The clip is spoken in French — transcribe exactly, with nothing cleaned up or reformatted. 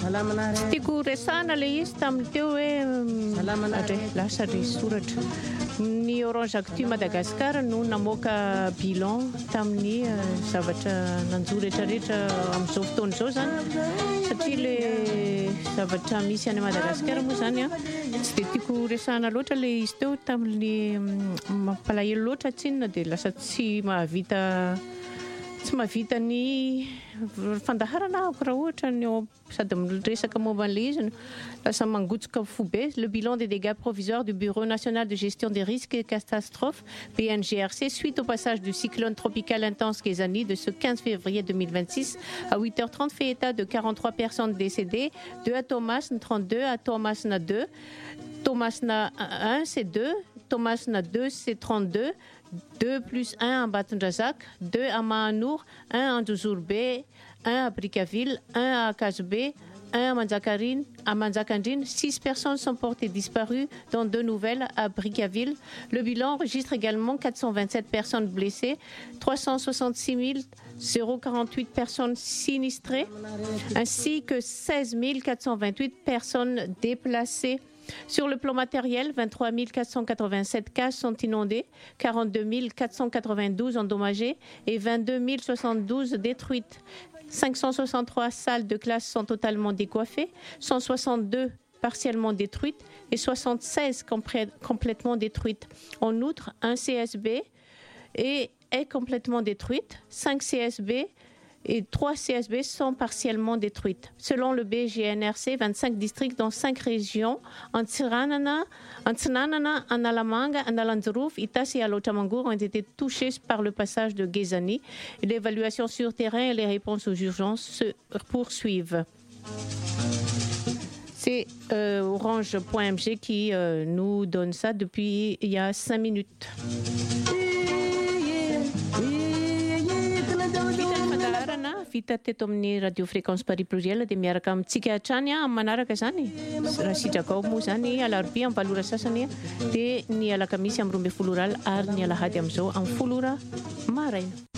tiako resana le izy tamin'ny teo hoe re lasa ry soratra ny Orange Actu Madagascar no namoaka bilan tamin'ny zavatra nanjo rehetrarehetra amin'izao fotoana izao zany satria le zavatra misy any Madagascar moa zany a tsy dia tiako resana loatra le izy teo tamin'ny mampalahelo loatra tsinona dia lasa tsy mahavita tsy mahavita ny fandaharana ako raha ohatra ny sady miresaka momba an'ilay izy lasa mangotsika fo be. Le bilan des dégâts provisoires du Bureau national de gestion des risques et catastrophes B N G R C suite au passage du cyclone tropical intense Gézani de ce quinze février deux mille vingt-six à huit heures trente fait état de quarante-trois personnes décédées, deux à Thomasna, trente-deux à Thomasna deux, Thomasna un c'est deux, Thomasna deux c'est trente-deux, deux plus un à Batndrazak, deux à Mahanour, un à Ndouzourbe, un à Brickaville, un à Kazbe, un à Manzakarine, à Manzakandrine. Six personnes sont portées disparues, dont deux nouvelles à Brickaville. Le bilan enregistre également quatre cent vingt-sept personnes blessées, trois cent soixante-six mille quarante-huit personnes sinistrées, ainsi que seize mille quatre cent vingt-huit personnes déplacées. Sur le plan matériel, vingt-trois mille quatre cent quatre-vingt-sept cases sont inondées, quarante-deux mille quatre cent quatre-vingt-douze endommagées et vingt-deux mille soixante-douze détruites. cinq cent soixante-trois salles de classe sont totalement décoiffées, cent soixante-deux partiellement détruites et soixante-seize complè- complètement détruites. En outre, un C S B est, est complètement détruite, cinq C S B et trois C S B sont partiellement détruites. Selon le B G N R C, vingt-cinq districts dans cinq régions, Antsiranana, Antsinanana, Analamanga, Analandzorouf, Itas et Alochamangour ont été touchés par le passage de Gézani. L'évaluation sur terrain et les réponses aux urgences se poursuivent. C'est euh, orange point m g qui euh, nous donne ça depuis il y a cinq minutes. Vita teto amin'ny radio fréquence Paris pluriel dia miaraka amintsika hatrany amin'ny manaraka zany raha sitraka ao moa zany alarobia amin'ny valora sasany dia ny alakamisy amin'ny roa ambin'ny folo ora alina ary ny alahady amin'izao amin'ny folo ora maraina.